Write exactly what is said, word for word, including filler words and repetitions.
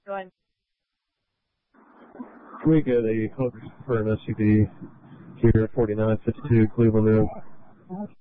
Go ahead. Can we get a hook for an S U V here at forty-nine fifty-two Cleveland Road?